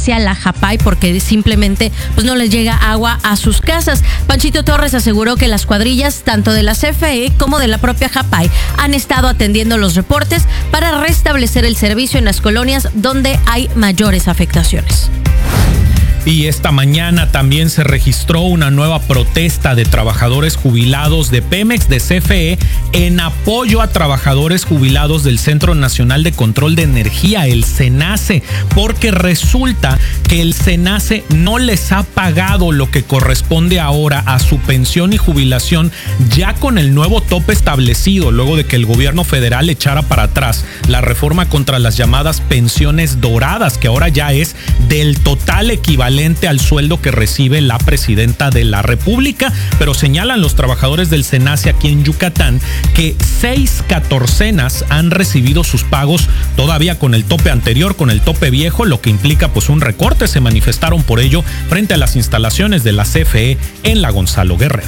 hacia la Japay porque simplemente pues no les llega agua a sus casas. Panchito Torres aseguró que las cuadrillas, tanto de la CFE como de la propia Japay, han estado atendiendo los reportes para restablecer el servicio en las colonias donde hay mayores afectaciones. Y esta mañana también se registró una nueva protesta de trabajadores jubilados de Pemex, de CFE, en apoyo a trabajadores jubilados del Centro Nacional de Control de Energía, el CENACE, porque resulta que el CENACE no les ha pagado lo que corresponde ahora a su pensión y jubilación, ya con el nuevo tope establecido, luego de que el gobierno federal echara para atrás la reforma contra las llamadas pensiones doradas, que ahora ya es del total equivalente al sueldo que recibe la presidenta de la República. Pero señalan los trabajadores del CENACE aquí en Yucatán que 6 catorcenas han recibido sus pagos todavía con el tope anterior, con el tope viejo, lo que implica pues un recorte. Se manifestaron por ello frente a las instalaciones de la CFE en la Gonzalo Guerrero.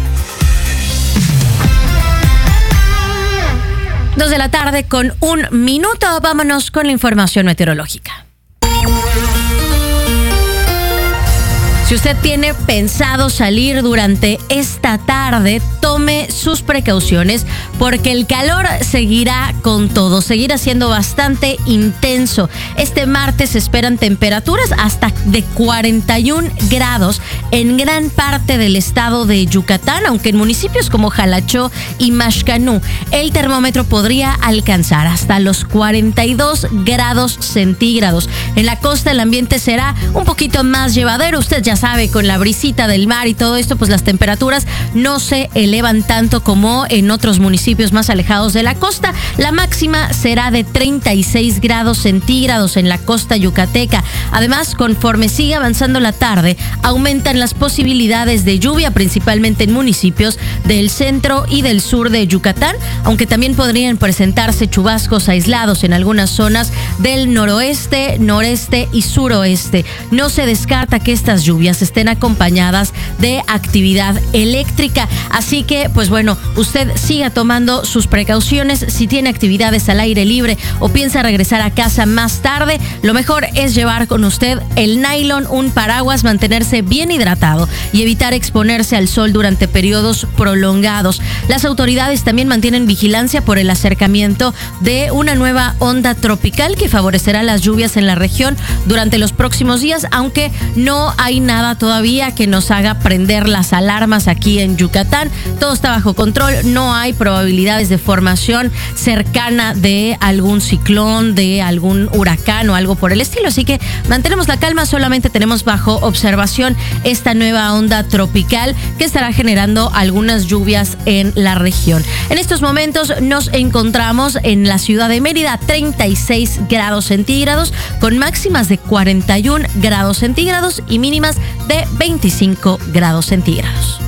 2 de la tarde con 1 minuto. Vámonos con la información meteorológica. Si usted tiene pensado salir durante esta tarde, tome sus precauciones porque el calor seguirá con todo, seguirá siendo bastante intenso. Este martes se esperan temperaturas hasta de 41 grados en gran parte del estado de Yucatán, aunque en municipios como Jalachó y Maxcanú el termómetro podría alcanzar hasta los 42 grados centígrados. En la costa el ambiente será un poquito más llevadero. Usted ya sabe, con la brisita del mar y todo esto, pues las temperaturas no se elevan tanto como en otros municipios más alejados de la costa. La máxima será de 36 grados centígrados en la costa yucateca. Además, conforme sigue avanzando la tarde, aumentan las posibilidades de lluvia, principalmente en municipios del centro y del sur de Yucatán, aunque también podrían presentarse chubascos aislados en algunas zonas del noroeste, noreste y suroeste. No se descarta que estas lluvias estén acompañadas de actividad eléctrica, así que pues bueno, usted siga tomando sus precauciones. Si tiene actividades al aire libre o piensa regresar a casa más tarde, lo mejor es llevar con usted el nylon, un paraguas, mantenerse bien hidratado y evitar exponerse al sol durante periodos prolongados. Las autoridades también mantienen vigilancia por el acercamiento de una nueva onda tropical que favorecerá las lluvias en la región durante los próximos días, aunque no hay nada todavía que nos haga prender las alarmas aquí en Yucatán. Todo está bajo control, no hay probabilidades de formación cercana de algún ciclón, de algún huracán o algo por el estilo, así que mantenemos la calma. Solamente tenemos bajo observación esta nueva onda tropical que estará generando algunas lluvias en la región. En estos momentos nos encontramos en la ciudad de Mérida, 36 grados centígrados, con máximas de 41 grados centígrados y mínimas de 25 grados centígrados.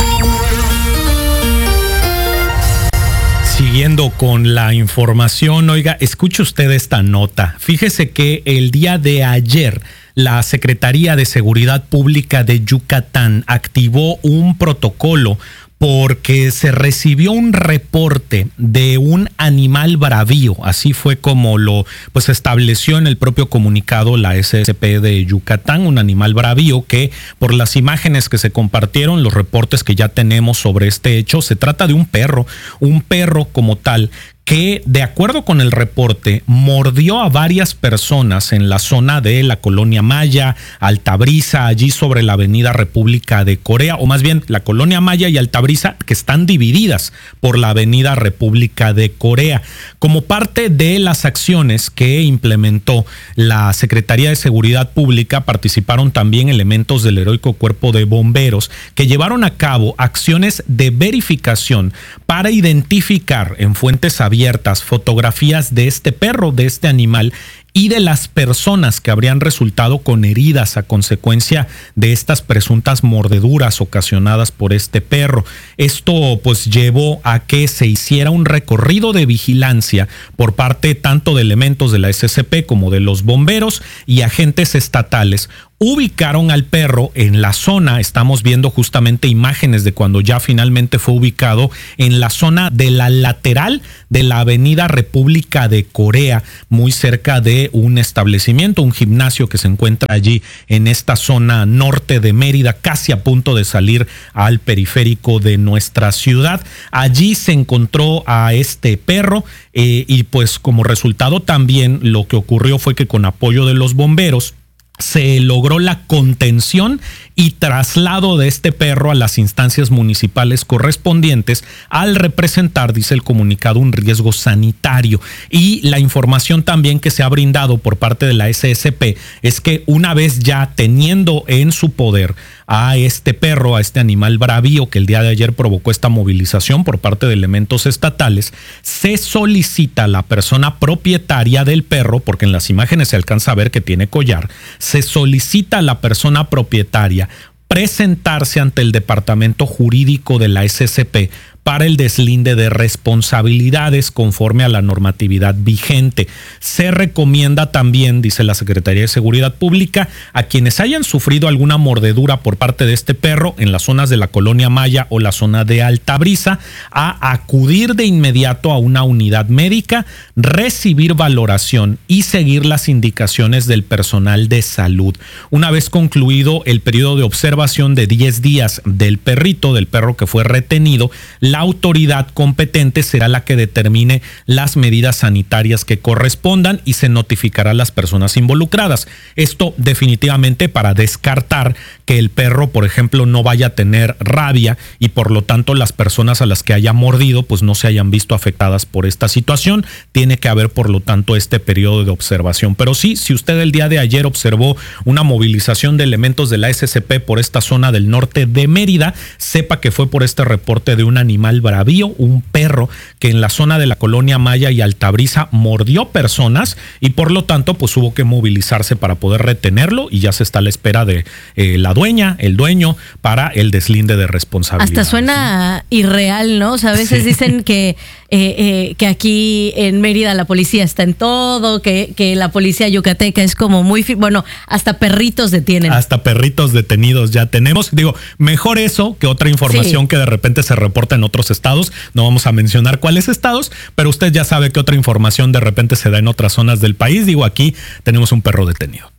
Siguiendo con la información, oiga, escuche usted esta nota. Fíjese que el día de ayer la Secretaría de Seguridad Pública de Yucatán activó un protocolo porque se recibió un reporte de un animal bravío. Así fue como lo pues estableció en el propio comunicado la SSP de Yucatán, un animal bravío que, por las imágenes que se compartieron, los reportes que ya tenemos sobre este hecho, se trata de un perro como tal, que, de acuerdo con el reporte, mordió a varias personas en la zona de la Colonia Maya, Altabrisa, allí sobre la avenida República de Corea, o más bien la Colonia Maya y Altabrisa, que están divididas por la avenida República de Corea. Como parte de las acciones que implementó la Secretaría de Seguridad Pública, participaron también elementos del heroico Cuerpo de Bomberos, que llevaron a cabo acciones de verificación para identificar en fuentes abiertas fotografías de este perro, de este animal, y de las personas que habrían resultado con heridas a consecuencia de estas presuntas mordeduras ocasionadas por este perro. Esto pues llevó a que se hiciera un recorrido de vigilancia por parte tanto de elementos de la SSP como de los bomberos y agentes estatales, Ubicaron al perro en la zona, estamos viendo justamente imágenes de cuando ya finalmente fue ubicado en la zona de la lateral de la avenida República de Corea, muy cerca de un establecimiento, un gimnasio que se encuentra allí en esta zona norte de Mérida, casi a punto de salir al periférico de nuestra ciudad. Allí se encontró a este perro y pues como resultado también lo que ocurrió fue que con apoyo de los bomberos se logró la contención y traslado de este perro a las instancias municipales correspondientes al representar, dice el comunicado, un riesgo sanitario. Y la información también que se ha brindado por parte de la SSP es que una vez ya teniendo en su poder a este perro, a este animal bravío que el día de ayer provocó esta movilización por parte de elementos estatales, se solicita a la persona propietaria del perro, porque en las imágenes se alcanza a ver que tiene collar, se solicita a la persona propietaria presentarse ante el departamento jurídico de la SSP para el deslinde de responsabilidades conforme a la normatividad vigente. Se recomienda también, dice la Secretaría de Seguridad Pública, a quienes hayan sufrido alguna mordedura por parte de este perro en las zonas de la Colonia Maya o la zona de Altabrisa, a acudir de inmediato a una unidad médica, recibir valoración y seguir las indicaciones del personal de salud. Una vez concluido el periodo de observación de 10 días del perrito, del perro que fue retenido, la autoridad competente será la que determine las medidas sanitarias que correspondan y se notificará a las personas involucradas. Esto definitivamente para descartar que el perro, por ejemplo, no vaya a tener rabia y por lo tanto las personas a las que haya mordido pues no se hayan visto afectadas por esta situación. Tiene que haber por lo tanto este periodo de observación. Pero sí, si usted el día de ayer observó una movilización de elementos de la SSP por esta zona del norte de Mérida, sepa que fue por este reporte de un animal bravío, un perro que en la zona de la Colonia Maya y Altabrisa mordió personas y por lo tanto pues hubo que movilizarse para poder retenerlo y ya se está a la espera de la dueña, el dueño, para el deslinde de responsabilidad. Hasta suena irreal, ¿no? O sea, a veces dicen que aquí en Mérida la policía está en todo, que la policía yucateca es como muy... Bueno, hasta perritos detienen. Hasta perritos detenidos ya tenemos. Digo, mejor eso que otra información que de repente se reporta en otros estados. No vamos a mencionar cuáles estados, pero usted ya sabe que otra información de repente se da en otras zonas del país. Digo, aquí tenemos un perro detenido.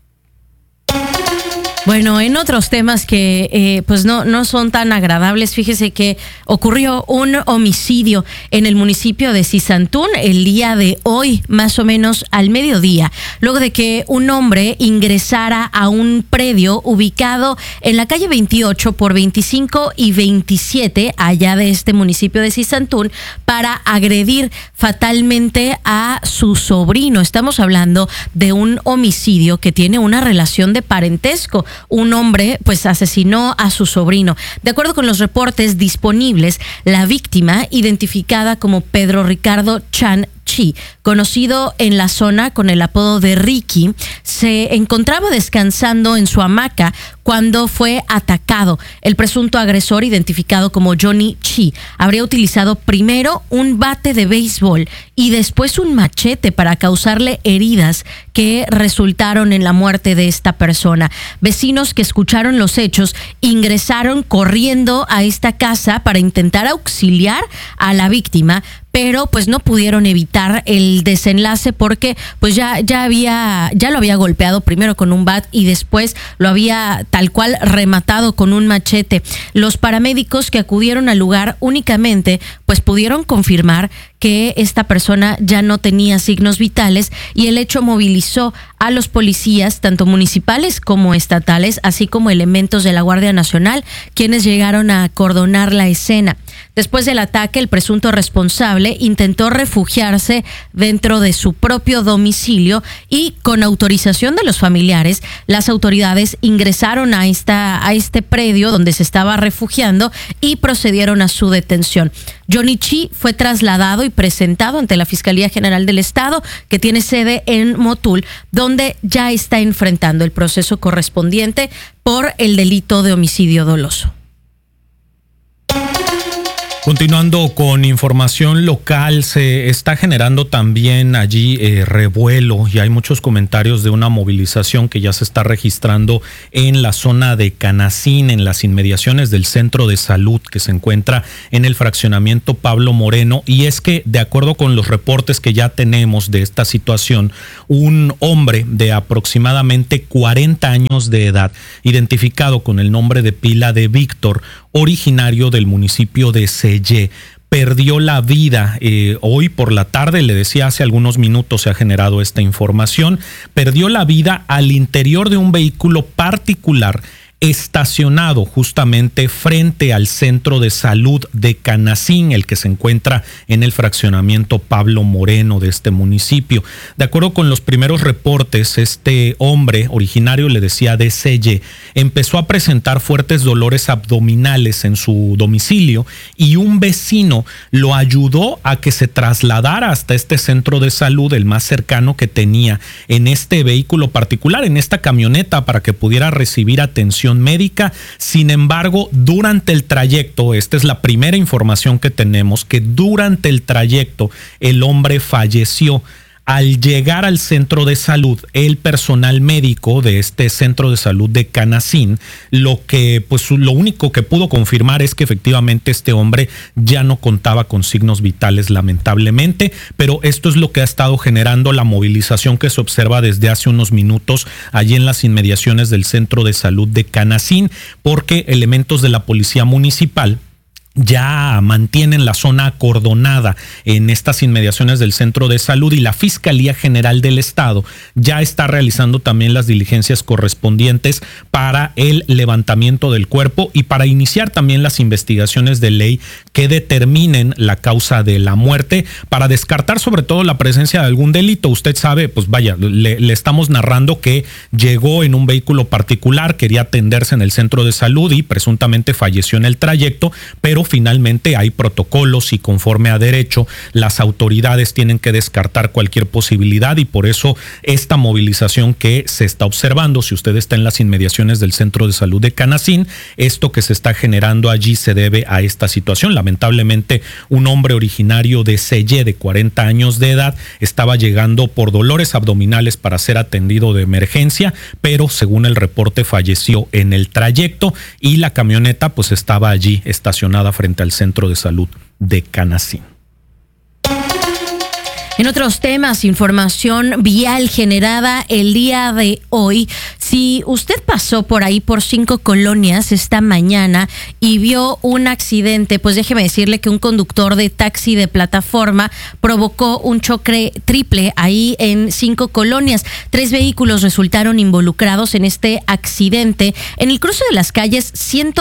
Bueno, en otros temas que pues no son tan agradables, fíjese que ocurrió un homicidio en el municipio de Zizantún el día de hoy, más o menos al mediodía, luego de que un hombre ingresara a un predio ubicado en la calle 28 por 25 y 27, allá de este municipio de Zizantún, para agredir fatalmente a su sobrino. Estamos hablando de un homicidio que tiene una relación de parentesco. Un hombre pues asesinó a su sobrino. De acuerdo con los reportes disponibles, la víctima, identificada como Pedro Ricardo Chan Chi, conocido en la zona con el apodo de Ricky, se encontraba descansando en su hamaca cuando fue atacado. El presunto agresor, identificado como Johnny Chi, habría utilizado primero un bate de béisbol y después un machete para causarle heridas que resultaron en la muerte de esta persona. Vecinos que escucharon los hechos ingresaron corriendo a esta casa para intentar auxiliar a la víctima, pero pues no pudieron evitar el desenlace porque pues ya lo había golpeado primero con un bat y después lo había tal cual rematado con un machete. Los paramédicos que acudieron al lugar únicamente pues pudieron confirmar que esta persona ya no tenía signos vitales y el hecho movilizó a los policías, tanto municipales como estatales, así como elementos de la Guardia Nacional, quienes llegaron a acordonar la escena. Después del ataque, el presunto responsable intentó refugiarse dentro de su propio domicilio y, con autorización de los familiares, las autoridades ingresaron a este predio donde se estaba refugiando y procedieron a su detención. Johnny Chi fue trasladado y presentado ante la Fiscalía General del Estado, que tiene sede en Motul, donde ya está enfrentando el proceso correspondiente por el delito de homicidio doloso. Continuando con información local, se está generando también allí revuelo y hay muchos comentarios de una movilización que ya se está registrando en la zona de Canacín, en las inmediaciones del centro de salud que se encuentra en el fraccionamiento Pablo Moreno. Y es que, de acuerdo con los reportes que ya tenemos de esta situación, un hombre de aproximadamente 40 años de edad, identificado con el nombre de pila de Víctor, originario del municipio de Sellé, perdió la vida hoy por la tarde. Le decía, hace algunos minutos se ha generado esta información. Perdió la vida al interior de un vehículo particular estacionado justamente frente al centro de salud de Canacín, el que se encuentra en el fraccionamiento Pablo Moreno de este municipio. De acuerdo con los primeros reportes, este hombre originario, le decía, de Sellé, empezó a presentar fuertes dolores abdominales en su domicilio y un vecino lo ayudó a que se trasladara hasta este centro de salud, el más cercano que tenía, en este vehículo particular, en esta camioneta, para que pudiera recibir atención médica. Sin embargo, durante el trayecto, esta es la primera información que tenemos, que durante el trayecto el hombre falleció. Al llegar al centro de salud, el personal médico de este centro de salud de Canacín, lo único que pudo confirmar es que efectivamente este hombre ya no contaba con signos vitales, lamentablemente, pero esto es lo que ha estado generando la movilización que se observa desde hace unos minutos allí en las inmediaciones del centro de salud de Canacín, porque elementos de la policía municipal ya mantienen la zona acordonada en estas inmediaciones del centro de salud y la Fiscalía General del Estado ya está realizando también las diligencias correspondientes para el levantamiento del cuerpo y para iniciar también las investigaciones de ley que determinen la causa de la muerte, para descartar sobre todo la presencia de algún delito. Usted sabe, pues vaya, le estamos narrando que llegó en un vehículo particular, quería atenderse en el centro de salud y presuntamente falleció en el trayecto, pero finalmente hay protocolos y conforme a derecho las autoridades tienen que descartar cualquier posibilidad, y por eso esta movilización que se está observando. Si usted está en las inmediaciones del centro de salud de Canacín, esto que se está generando allí se debe a esta situación. Lamentablemente, un hombre originario de Sellé de 40 años de edad estaba llegando por dolores abdominales para ser atendido de emergencia, pero según el reporte falleció en el trayecto y la camioneta pues estaba allí estacionada frente al centro de salud de Canacín. En otros temas, información vial generada el día de hoy. Si usted pasó por ahí por 5 Colonias esta mañana y vio un accidente, pues déjeme decirle que un conductor de taxi de plataforma provocó un choque triple ahí en 5 Colonias. 3 vehículos resultaron involucrados en este accidente en el cruce de las calles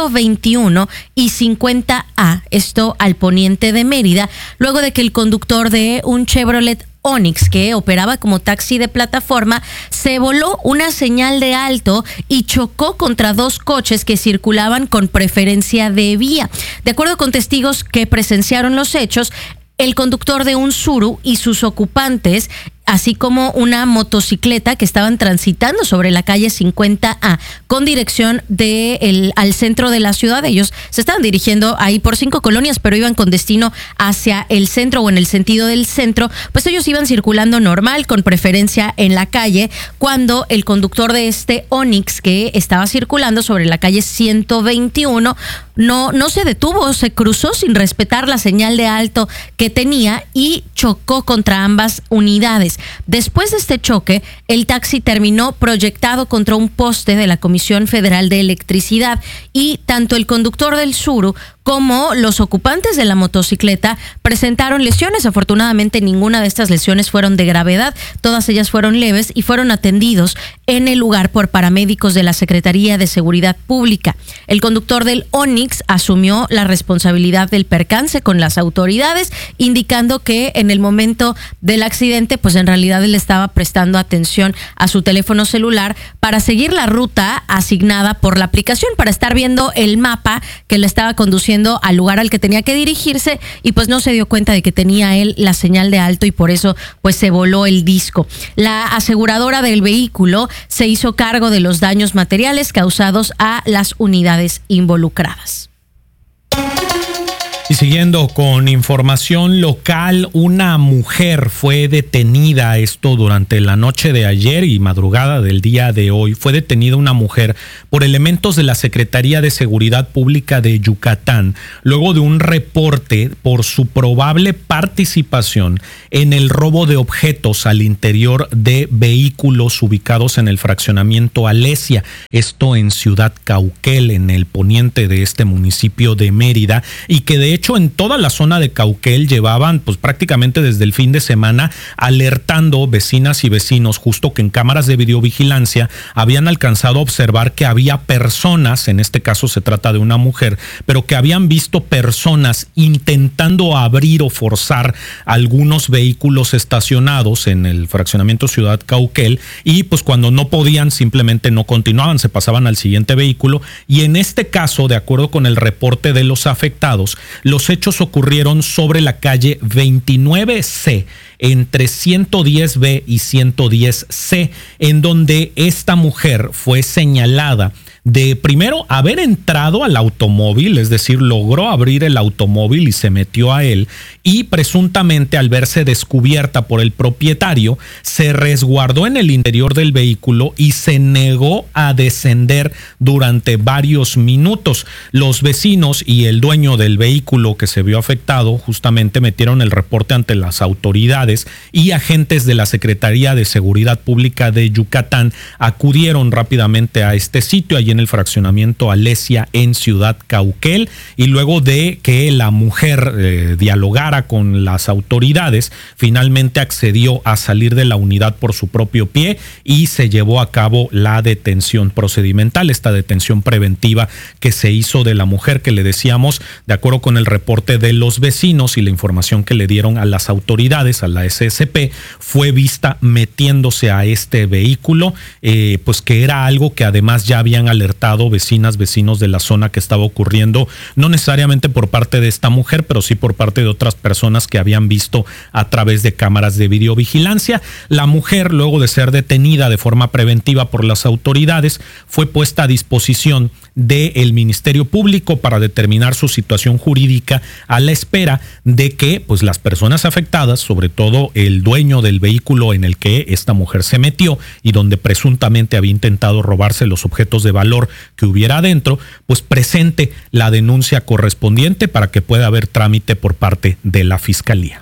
121 y 50A, esto al poniente de Mérida, luego de que el conductor de un Chevrolet Onix, que operaba como taxi de plataforma, se voló una señal de alto y chocó contra 2 coches que circulaban con preferencia de vía. De acuerdo con testigos que presenciaron los hechos, el conductor de un Tsuru y sus ocupantes, así como una motocicleta que estaban transitando sobre la calle 50A con dirección al centro de la ciudad. Ellos se estaban dirigiendo ahí por 5 Colonias, pero iban con destino hacia el centro o en el sentido del centro. Pues ellos iban circulando normal, con preferencia en la calle, cuando el conductor de este Onix que estaba circulando sobre la calle 121 no se detuvo, se cruzó sin respetar la señal de alto que tenía y chocó contra ambas unidades. Después de este choque, el taxi terminó proyectado contra un poste de la Comisión Federal de Electricidad y tanto el conductor del Tsuru como los ocupantes de la motocicleta presentaron lesiones. Afortunadamente, ninguna de estas lesiones fueron de gravedad, todas ellas fueron leves y fueron atendidos en el lugar por paramédicos de la Secretaría de Seguridad Pública. El conductor del Onix asumió la responsabilidad del percance con las autoridades, indicando que en el momento del accidente, pues en realidad él estaba prestando atención a su teléfono celular para seguir la ruta asignada por la aplicación, para estar viendo el mapa que le estaba conduciendo al lugar al que tenía que dirigirse, y pues no se dio cuenta de que tenía él la señal de alto y por eso pues se voló el disco. La aseguradora del vehículo se hizo cargo de los daños materiales causados a las unidades involucradas. Y siguiendo con información local, una mujer fue detenida, esto durante la noche de ayer y madrugada del día de hoy. Fue detenida una mujer por elementos de la Secretaría de Seguridad Pública de Yucatán, luego de un reporte por su probable participación en el robo de objetos al interior de vehículos ubicados en el fraccionamiento Alesia, esto en Ciudad Cauquel, en el poniente de este municipio de Mérida, y que de hecho en toda la zona de Cauquel llevaban pues prácticamente desde el fin de semana alertando vecinas y vecinos, justo que en cámaras de videovigilancia habían alcanzado a observar que había personas, en este caso se trata de una mujer, pero que habían visto personas intentando abrir o forzar algunos vehículos estacionados en el fraccionamiento Ciudad Cauquel, y pues cuando no podían simplemente no continuaban, se pasaban al siguiente vehículo. Y en este caso, de acuerdo con el reporte de los afectados, los hechos ocurrieron sobre la calle 29C, entre 110B y 110C, en donde esta mujer fue señalada de primero haber entrado al automóvil, es decir, logró abrir el automóvil y se metió a él, y presuntamente al verse descubierta por el propietario, se resguardó en el interior del vehículo y se negó a descender durante varios minutos. Los vecinos y el dueño del vehículo que se vio afectado justamente metieron el reporte ante las autoridades, y agentes de la Secretaría de Seguridad Pública de Yucatán acudieron rápidamente a este sitio, allí en el fraccionamiento Alesia en Ciudad Cauquel, y luego de que la mujer dialogara con las autoridades, finalmente accedió a salir de la unidad por su propio pie y se llevó a cabo la detención procedimental, esta detención preventiva que se hizo de la mujer, que le decíamos, de acuerdo con el reporte de los vecinos y la información que le dieron a las autoridades, a la SSP, fue vista metiéndose a este vehículo, pues que era algo que además ya habían alertado vecinas, vecinos de la zona que estaba ocurriendo, no necesariamente por parte de esta mujer, pero sí por parte de otras personas que habían visto a través de cámaras de videovigilancia. La mujer, luego de ser detenida de forma preventiva por las autoridades, fue puesta a disposición del Ministerio Público para determinar su situación jurídica, a la espera de que pues las personas afectadas, sobre todo el dueño del vehículo en el que esta mujer se metió y donde presuntamente había intentado robarse los objetos de valor que hubiera adentro, pues presente la denuncia correspondiente para que pueda haber trámite por parte de la Fiscalía.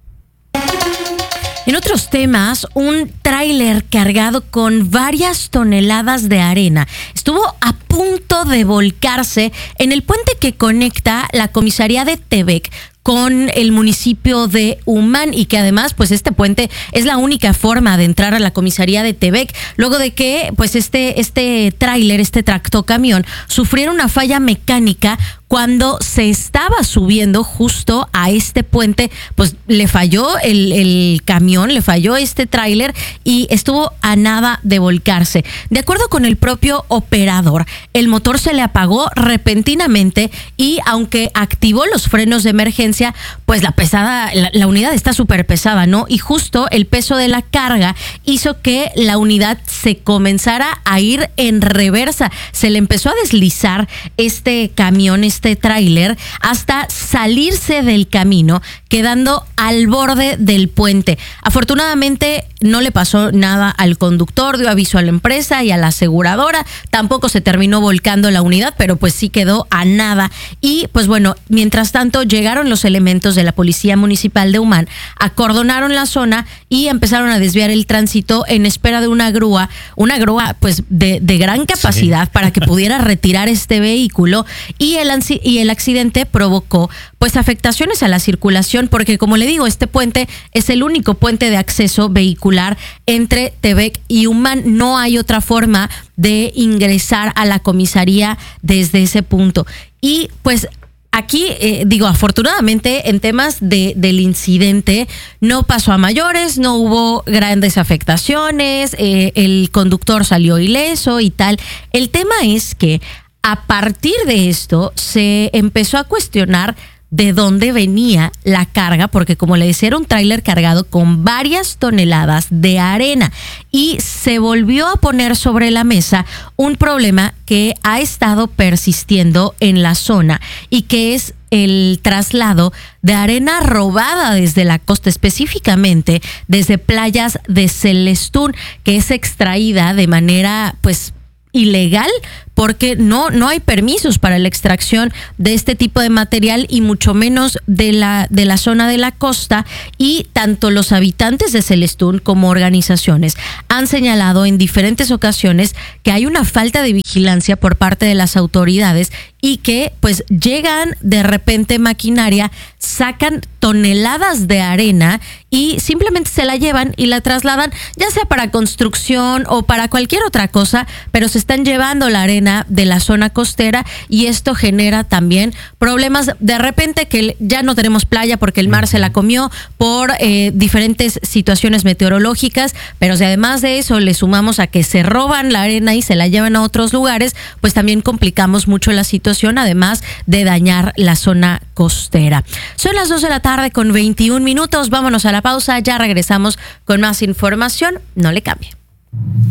En otros temas, un tráiler cargado con varias toneladas de arena estuvo a punto de volcarse en el puente que conecta la comisaría de Tebec con el municipio de Umán, y que además pues este puente es la única forma de entrar a la comisaría de Tebec, luego de que pues este tráiler, este tractocamión, sufriera una falla mecánica cuando se estaba subiendo justo a este puente. Pues le falló el camión, le falló este tráiler y estuvo a nada de volcarse. De acuerdo con el propio operador, el motor se le apagó repentinamente, y aunque activó los frenos de emergencia, pues la unidad está súper pesada, ¿no? Y justo el peso de la carga hizo que la unidad se comenzara a ir en reversa. Se le empezó a deslizar este camión, este tráiler, hasta salirse del camino, quedando al borde del puente. Afortunadamente no le pasó nada al conductor, dio aviso a la empresa y a la aseguradora, tampoco se terminó volcando la unidad, pero pues sí quedó a nada. Y pues bueno, mientras tanto llegaron los elementos de la Policía Municipal de Umán, acordonaron la zona y empezaron a desviar el tránsito en espera de una grúa pues de gran capacidad, sí, para que pudiera retirar este vehículo, y el accidente provocó pues afectaciones a la circulación, porque como le digo, este puente es el único puente de acceso vehicular entre Tebec y Umán. No hay otra forma de ingresar a la comisaría desde ese punto. Y pues aquí, afortunadamente en temas del incidente no pasó a mayores, no hubo grandes afectaciones, el conductor salió ileso y tal. El tema es que a partir de esto se empezó a cuestionar de dónde venía la carga, porque como le decía, era un tráiler cargado con varias toneladas de arena y se volvió a poner sobre la mesa un problema que ha estado persistiendo en la zona y que es el traslado de arena robada desde la costa, específicamente desde playas de Celestún, que es extraída de manera ilegal, porque no hay permisos para la extracción de este tipo de material y mucho menos de la zona de la costa, y tanto los habitantes de Celestún como organizaciones han señalado en diferentes ocasiones que hay una falta de vigilancia por parte de las autoridades y que llegan de repente maquinaria, sacan toneladas de arena y simplemente se la llevan y la trasladan, ya sea para construcción o para cualquier otra cosa, pero se están llevando la arena de la zona costera y esto genera también problemas de repente que ya no tenemos playa porque el mar se la comió por diferentes situaciones meteorológicas, pero si además de eso le sumamos a que se roban la arena y se la llevan a otros lugares, pues también complicamos mucho la situación, además de dañar la zona costera. Son las 2 de la tarde con 21 minutos, vámonos a la pausa, ya regresamos con más información, no le cambie.